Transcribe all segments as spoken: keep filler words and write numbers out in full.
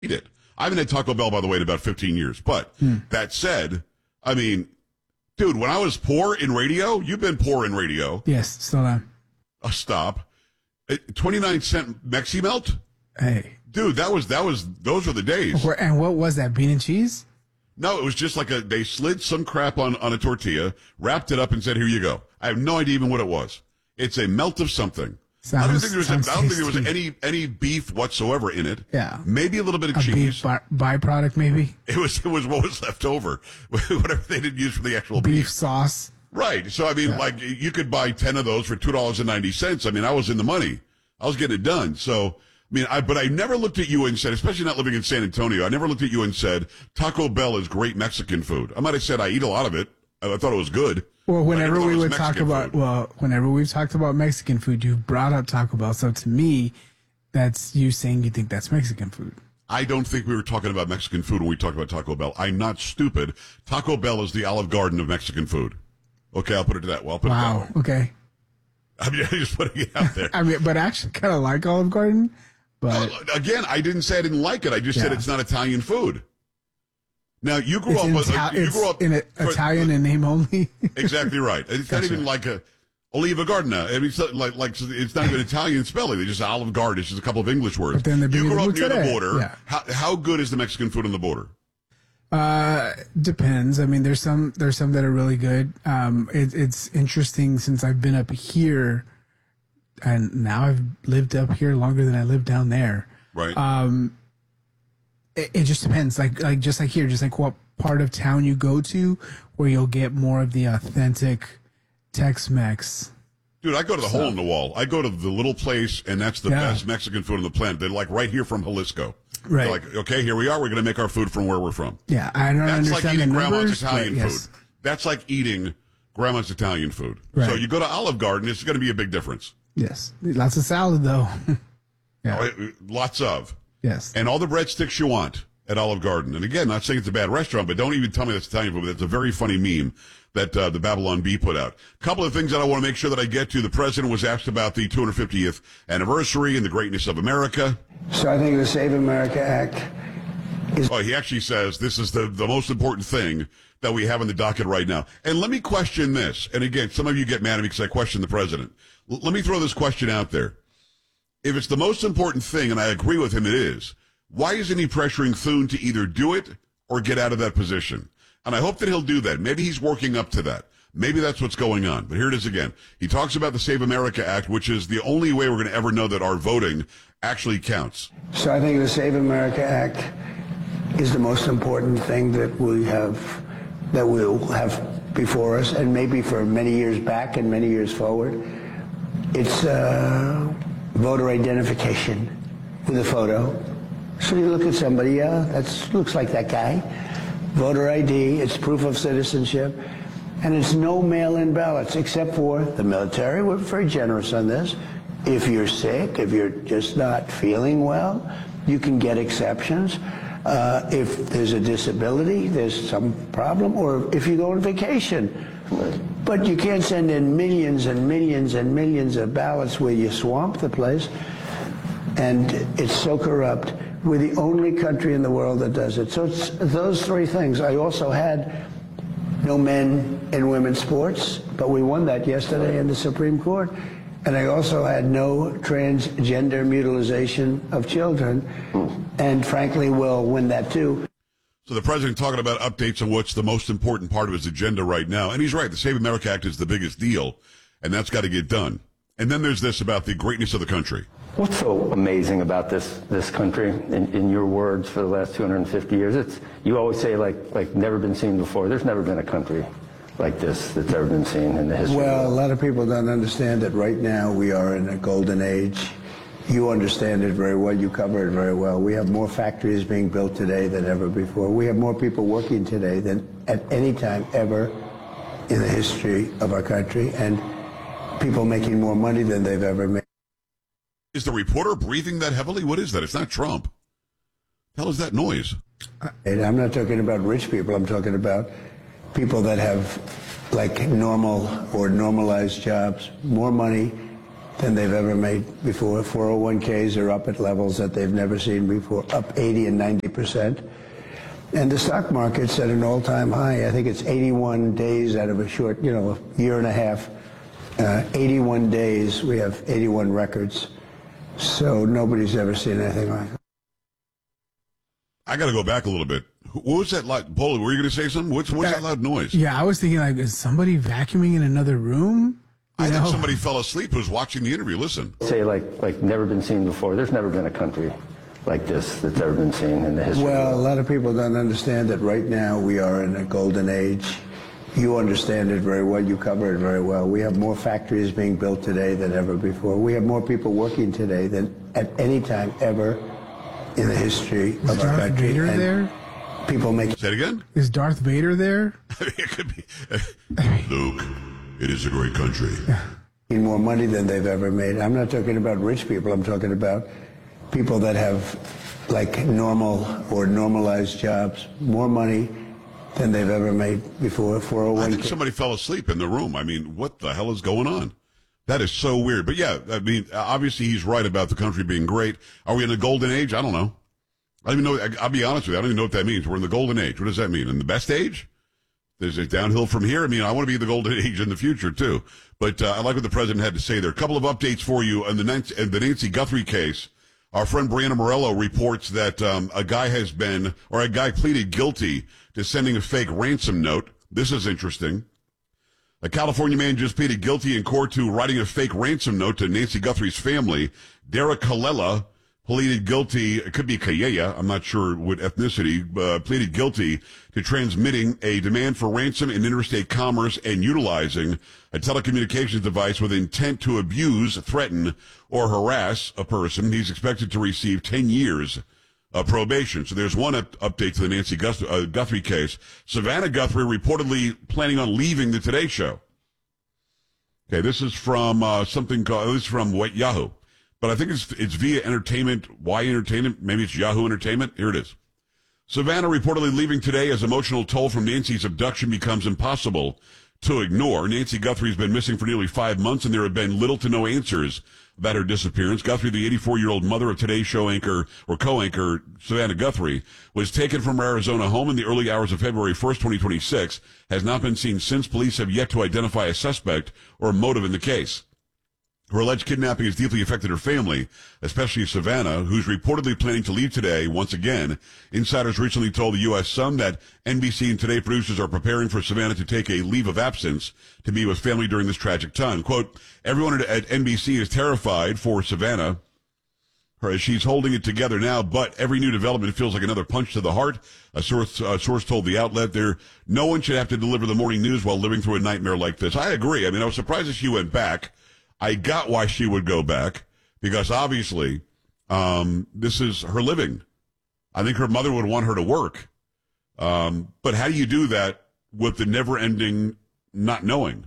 eat it. I haven't had Taco Bell, by the way, in about fifteen years. But Hmm. that said, I mean, dude, when I was poor in radio, you've been poor in radio. Yes, still am. Uh, stop. Uh, twenty-nine cent Mexi Melt? Hey. Dude, that was, that was, those were the days. Where- And what was that, bean and cheese? No, it was just like a, they slid some crap on, on a tortilla, wrapped it up and said, here you go. I have no idea even what it was. It's a melt of something. Sounds, I don't think there was, a, I sounds don't think there was tasty. any, any beef whatsoever in it. Yeah. Maybe a little bit of A cheese. beef by, byproduct, maybe? It was, it was what was left over. Whatever they didn't use for the actual beef. Beef sauce. Right. So, I mean, Yeah. like, you could buy ten of those for two dollars and ninety cents. I mean, I was in the money. I was getting it done. So, I mean, I, but I never looked at you and said, especially not living in San Antonio, I never looked at you and said, Taco Bell is great Mexican food. I might have said I eat a lot of it. I, I thought it was good. Well, But I never whenever thought we it was would talk Mexican about, food. well, whenever we've talked about Mexican food, you've brought up Taco Bell. So to me, that's you saying you think that's Mexican food. I don't think we were talking about Mexican food when we talked about Taco Bell. I'm not stupid. Taco Bell is the Olive Garden of Mexican food. Okay, I'll put it to that. Well, I'll put Wow. it that way. Okay. I mean, I'm just putting it out there. I mean, but I actually kind of like Olive Garden. But Uh, Again, I didn't say I didn't like it. I just said Yeah. it's not Italian food. Now, you grew it's, up, in, with- Ita- you it's grew up in a, for- Italian in name only. Exactly right. It's Gotcha. not even like a Oliva Garden. I mean, it's not like, like it's not even Italian spelling. They just Olive Garden. It's just a couple of English words. But then they're You bringing grew the up near the mozzarella. border. Yeah. How, how good is the Mexican food on the border? Uh, depends. I mean, there's some there's some that are really good. Um, it, it's interesting since I've been up here, and now I've lived up here longer than I lived down there. Right. Um, it, it just depends. Like like just like here, just like what part of town you go to, where you'll get more of the authentic Tex-Mex. Dude, I go to the hole in the wall. I go to the little place, and that's the Yeah. best Mexican food on the planet. They're like right here from Jalisco. Right. They're like, okay, here we are. We're going to make our food from where we're from. Yeah, I don't That's understand like eating the grandma's numbers, Italian but yes. food. That's like eating grandma's Italian food. Right. So you go to Olive Garden, it's going to be a big difference. Yes, lots of salad though. Yeah. Oh, it- Lots of. Yes. And all the breadsticks you want at Olive Garden. And again, not saying it's a bad restaurant, but don't even tell me that's Italian food. But that's a very funny meme that uh, the Babylon Bee put out. A couple of things that I want to make sure that I get to. The president was asked about the two hundred fiftieth anniversary and the greatness of America. So I think the Save America Act is Oh, he actually says this is the, the most important thing that we have on the docket right now. And let me question this. And again, some of you get mad at me because I question the president. L- let me throw this question out there. If it's the most important thing, and I agree with him it is, why isn't he pressuring Thune to either do it or get out of that position? And I hope that he'll do that. Maybe he's working up to that. Maybe that's what's going on. But here it is again. He talks about the Save America Act, which is the only way we're going to ever know that our voting actually counts. so I think the Save America Act is the most important thing that we have that we'll have before us, and maybe for many years back and many years forward. It's uh, voter identification with a photo. So you look at somebody, yeah, that looks like that guy. Voter I D, it's proof of citizenship, and it's no mail-in ballots except for the military. We're very generous on this. If you're sick, if you're just not feeling well, you can get exceptions. Uh, if there's a disability, there's some problem, or if you go on vacation. But you can't send in millions and millions and millions of ballots where you swamp the place. And it's so corrupt. We're the only country in the world that does it. So it's those three things. I also had no men and women's sports, but we won that yesterday in the Supreme Court. And I also had no transgender mutilization of children, and frankly will win that too. So the president talking about updates on what's the most important part of his agenda right now. And he's right. The Save America Act is the biggest deal, and that's got to get done. And then there's this about the greatness of the country. What's so amazing about this this country, in, in your words, for the last two hundred fifty years? It's you always say like like never been seen before. There's never been a country like this that's ever been seen in the history. Well, a lot of people don't understand that right now we are in a golden age. You understand it very well. You cover it very well. We have more factories being built today than ever before. We have more people working today than at any time ever in the history of our country, and people making more money than they've ever made. Is the reporter breathing that heavily? What is that? It's not Trump. The hell is that noise? And I'm not talking about rich people. I'm talking about people that have like normal or normalized jobs, more money than they've ever made before. four oh one Ks are up at levels that they've never seen before, up eighty and ninety percent. And the stock market's at an all-time high. I think it's eighty-one days out of a short, you know, a year and a half. Uh, eighty-one days, we have eighty-one records. So nobody's ever seen anything like that. I got to go back a little bit. What was that loud? Paulie, were you going to say something? What's, what's that loud noise? Yeah, I was thinking, like, is somebody vacuuming in another room? You I know? think somebody fell asleep who was watching the interview. Listen. Say like like never been seen before. There's never been a country like this that's ever been seen in the history. Well, a lot of people don't understand that right now we are in a golden age. You understand it very well. You cover it very well. We have more factories being built today than ever before. We have more people working today than at any time ever in the history Is of our Darth country. Vader And there? people make Say it again? Is Darth Vader there? It could be. Luke, it is a great country. more money than they've ever made. I'm not talking about rich people. I'm talking about people that have like normal or normalized jobs, more money than they've ever made before. four oh one I K. think somebody fell asleep in the room. I mean, what the hell is going on? That is so weird. But yeah, I mean, obviously he's right about the country being great. Are we in the golden age? I don't know. I don't even know. I'll be honest with you. I don't even know what that means. We're in the golden age. What does that mean? In the best age? There's a downhill from here. I mean, I want to be in the golden age in the future too. But uh, I like what the president had to say there. A couple of updates for you on the Nancy, the Nancy Guthrie case. Our friend Brianna Morello reports that um, a guy has been, or a guy pleaded guilty to sending a fake ransom note. This is interesting. A California man just pleaded guilty in court to writing a fake ransom note to Nancy Guthrie's family. Derek Kalela pleaded guilty, it could be Kayaya, I'm not sure what ethnicity, uh, pleaded guilty to transmitting a demand for ransom in interstate commerce and utilizing a telecommunications device with intent to abuse, threaten, or harass a person. He's expected to receive ten years of probation. So there's one up- update to the Nancy Guth- uh, Guthrie case. Savannah Guthrie reportedly planning on leaving the Today Show. Okay, this is from uh, something called, this is from White Yahoo. But I think it's it's via Entertainment, Y Entertainment, maybe it's Yahoo Entertainment. Here it is. Savannah reportedly leaving today as emotional toll from Nancy's abduction becomes impossible to ignore. Nancy Guthrie's been missing for nearly five months, and there have been little to no answers about her disappearance. Guthrie, the eighty-four-year-old mother of Today's Show anchor, or co-anchor Savannah Guthrie, was taken from her Arizona home in the early hours of February first, twenty twenty-six, has not been seen since. Police have yet to identify a suspect or a motive in the case. Her alleged kidnapping has deeply affected her family, especially Savannah, who's reportedly planning to leave today once again. Insiders recently told the U S Sun that N B C and Today producers are preparing for Savannah to take a leave of absence to be with family during this tragic time. Quote, everyone at, at N B C is terrified for Savannah. Her, she's holding it together now, but every new development feels like another punch to the heart. A source, a source told the outlet there, no one should have to deliver the morning news while living through a nightmare like this. I agree. I mean, I was surprised that she went back. I got why she would go back, because obviously um, this is her living. I think her mother would want her to work. Um, but how do you do that with the never-ending not knowing?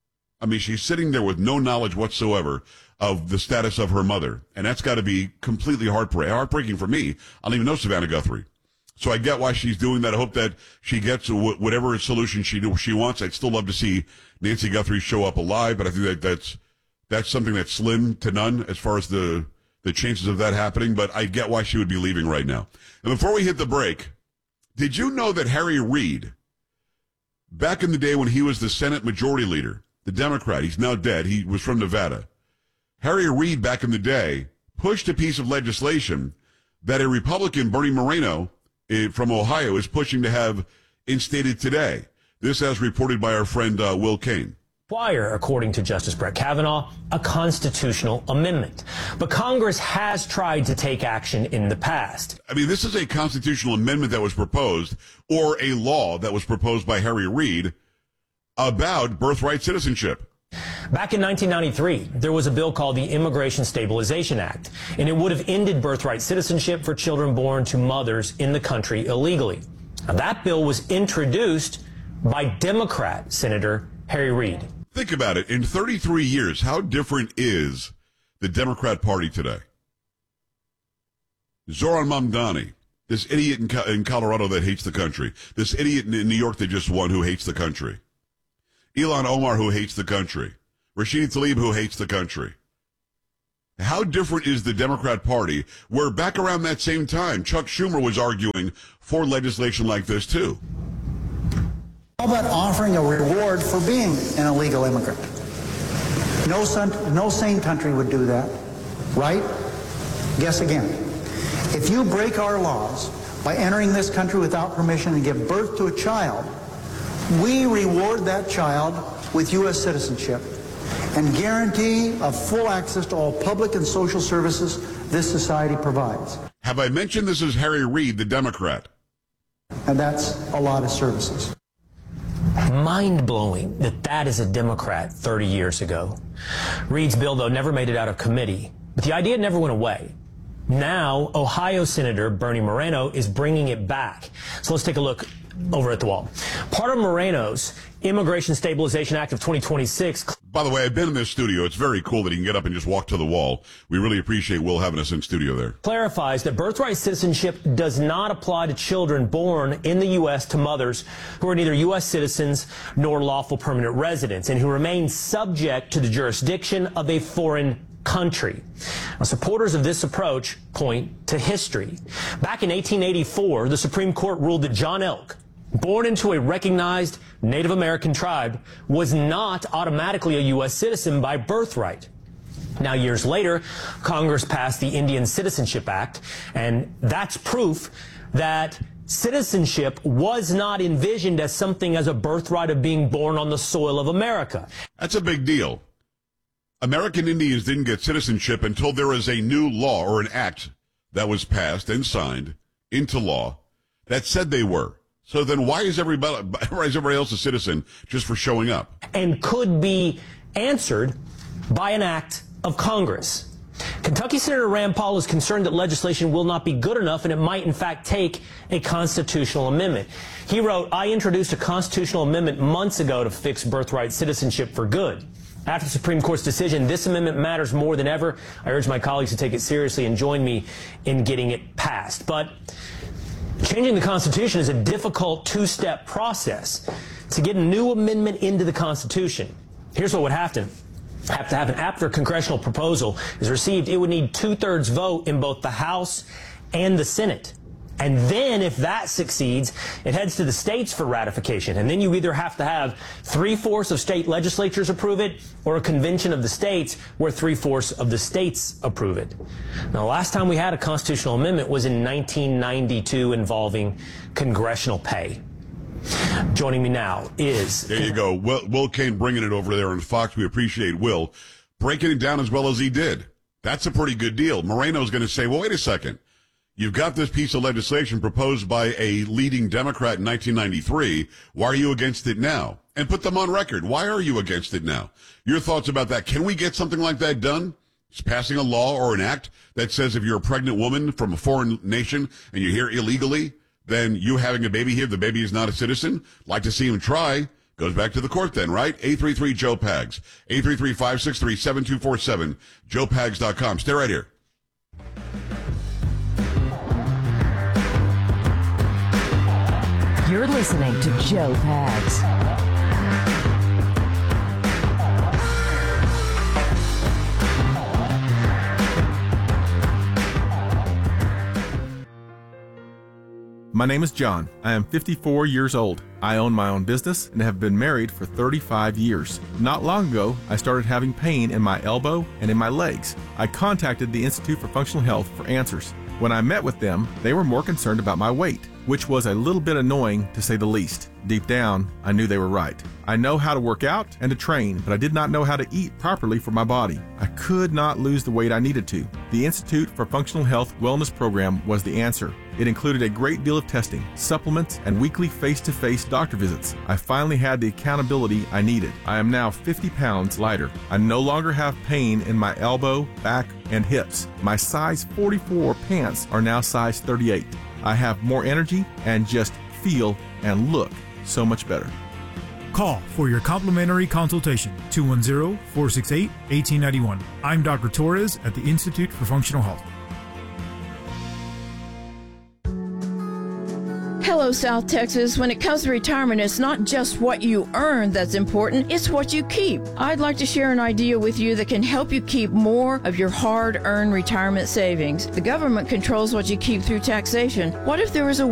I mean, she's sitting there with no knowledge whatsoever of the status of her mother, and that's got to be completely heartbreaking, heartbreaking for me. I don't even know Savannah Guthrie. So I get why she's doing that. I hope that she gets whatever solution she she wants. I'd still love to see Nancy Guthrie show up alive, but I think that that's That's something that's slim to none as far as the, the chances of that happening, but I get why she would be leaving right now. And before we hit the break, did you know that Harry Reid, back in the day when he was the Senate Majority Leader, the Democrat, he's now dead, he was from Nevada. Harry Reid, back in the day, pushed a piece of legislation that a Republican, Bernie Moreno, eh, from Ohio, is pushing to have instated today. This as reported by our friend uh, Will Kane. Require, according to Justice Brett Kavanaugh, a constitutional amendment. But Congress has tried to take action in the past. I mean, this is a constitutional amendment that was proposed, or a law that was proposed by Harry Reid about birthright citizenship. Back in nineteen ninety-three, there was a bill called the Immigration Stabilization Act, and it would have ended birthright citizenship for children born to mothers in the country illegally. Now, that bill was introduced by Democrat Senator Harry Reid. Think about it. In thirty-three years, how different is the Democrat Party today? Zoran Mamdani, this idiot in, in Colorado that hates the country. This idiot in New York that just won who hates the country. Ilhan Omar who hates the country. Rashida Tlaib who hates the country. How different is the Democrat Party, where back around that same time, Chuck Schumer was arguing for legislation like this, too? How about offering a reward for being an illegal immigrant? No, son, no sane country would do that, right? Guess again. If you break our laws by entering this country without permission and give birth to a child, we reward that child with U S citizenship and guarantee of full access to all public and social services this society provides. Have I mentioned this is Harry Reid, the Democrat? And that's a lot of services. Mind-blowing that that is a Democrat thirty years ago. Reid's bill, though, never made it out of committee, but the idea never went away. Now, Ohio Senator Bernie Moreno is bringing it back. So let's take a look over at the wall. Part of Moreno's Immigration Stabilization Act of twenty twenty-six. By the way, I've been in this studio. It's very cool that he can get up and just walk to the wall. We really appreciate Will having us in studio there. Clarifies that birthright citizenship does not apply to children born in the U S to mothers who are neither U S citizens nor lawful permanent residents and who remain subject to the jurisdiction of a foreign country. Now, supporters of this approach point to history. Back in eighteen eighty-four, the Supreme Court ruled that John Elk, born into a recognized Native American tribe, was not automatically a U S citizen by birthright. Now, years later, Congress passed the Indian Citizenship Act, and that's proof that citizenship was not envisioned as something as a birthright of being born on the soil of America. That's a big deal. American Indians didn't get citizenship until there was a new law or an act that was passed and signed into law that said they were. So then why is everybody, why is everybody else a citizen just for showing up? And could be answered by an act of Congress. Kentucky Senator Rand Paul is concerned that legislation will not be good enough and it might in fact take a constitutional amendment. He wrote, "I introduced a constitutional amendment months ago to fix birthright citizenship for good. After the Supreme Court's decision, this amendment matters more than ever. I urge my colleagues to take it seriously and join me in getting it passed." But changing the Constitution is a difficult two-step process. To get a new amendment into the Constitution, here's what would have to, have to happen. After a congressional proposal is received, it would need two-thirds vote in both the House and the Senate. And then if that succeeds, it heads to the states for ratification. And then you either have to have three-fourths of state legislatures approve it or a convention of the states where three-fourths of the states approve it. Now, the last time we had a constitutional amendment was in nineteen ninety-two involving congressional pay. Joining me now is... There you go. Will, Will Cain bringing it over there on Fox. We appreciate Will breaking it down as well as he did. That's a pretty good deal. Moreno's going to say, well, wait a second. You've got this piece of legislation proposed by a leading Democrat in nineteen ninety-three. Why are you against it now? And put them on record. Why are you against it now? Your thoughts about that. Can we get something like that done? It's passing a law or an act that says if you're a pregnant woman from a foreign nation and you're here illegally, then you having a baby here, the baby is not a citizen. Like to see him try. Goes back to the court then, right? eight three three, Joe Pags. eight three three, five six three, seven two four seven. joe pags dot com. Stay right here. You're listening to Joe Pags. My name is John. I am fifty-four years old. I own my own business and have been married for thirty-five years. Not long ago, I started having pain in my elbow and in my legs. I contacted the Institute for Functional Health for answers. When I met with them, they were more concerned about my weight, which was a little bit annoying to say the least. Deep down, I knew they were right. I know how to work out and to train, but I did not know how to eat properly for my body. I could not lose the weight I needed to. The Institute for Functional Health Wellness Program was the answer. It included a great deal of testing, supplements, and weekly face-to-face doctor visits. I finally had the accountability I needed. I am now fifty pounds lighter. I no longer have pain in my elbow, back, and hips. My size forty-four pants are now size thirty-eight. I have more energy and just feel and look so much better. Call for your complimentary consultation, two one zero, four six eight, one eight nine one. I'm Doctor Torres at the Institute for Functional Health. Hello, South Texas. When it comes to retirement, it's not just what you earn that's important, it's what you keep. I'd like to share an idea with you that can help you keep more of your hard-earned retirement savings. The government controls what you keep through taxation. What if there was a